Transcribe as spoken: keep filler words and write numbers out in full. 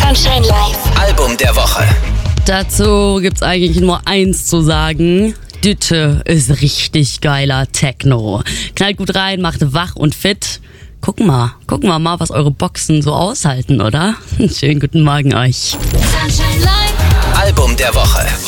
Sunshine Live. Album der Woche. Dazu gibt's eigentlich nur eins zu sagen. Dütte ist richtig geiler Techno. Knallt gut rein, macht wach und fit. Gucken mal, gucken wir mal, was eure Boxen so aushalten, oder? Schönen guten Morgen euch. Sunshine Live. Album der Woche.